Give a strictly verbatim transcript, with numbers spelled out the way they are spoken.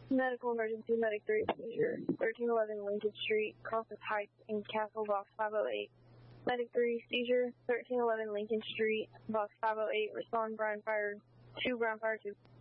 Medical emergency, Medic three, seizure, thirteen eleven Lincoln Street, Crossing Heights, in Castle, box five oh eight. Medic three, seizure, thirteen eleven Lincoln Street, box five oh eight, respond, Brian Fire two, Brian Fire two.